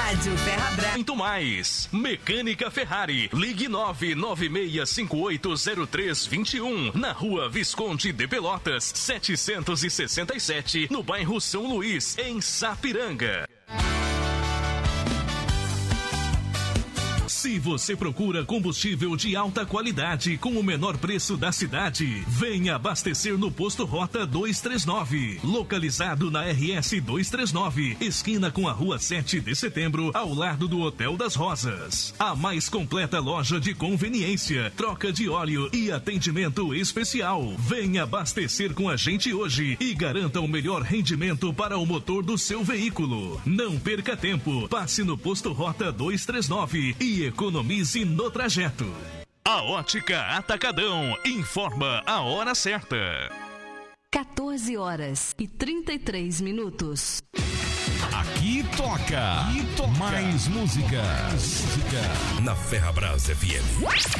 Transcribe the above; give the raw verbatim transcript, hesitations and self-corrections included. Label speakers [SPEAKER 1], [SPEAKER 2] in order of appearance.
[SPEAKER 1] Rádio Ferrabras.
[SPEAKER 2] Muito mais. Mecânica Ferrari. Ligue nove nove seis cinco oito zero três dois um. Na rua Visconde de Pelotas, setecentos e sessenta e sete. No bairro São Luís, em Sapiranga. Se você procura combustível de alta qualidade com o menor preço da cidade, venha abastecer no Posto Rota duzentos e trinta e nove, localizado na R S duzentos e trinta e nove, esquina com a Rua sete de Setembro, ao lado do Hotel das Rosas. A mais completa loja de conveniência, troca de óleo e atendimento especial. Venha abastecer com a gente hoje e garanta o melhor rendimento para o motor do seu veículo. Não perca tempo, passe no Posto Rota duzentos e trinta e nove e economize no trajeto. A Ótica Atacadão informa a hora certa.
[SPEAKER 3] quatorze horas e trinta e três minutos.
[SPEAKER 4] Aqui toca. Aqui toca. Mais música. música.
[SPEAKER 5] Na Ferrabras F M.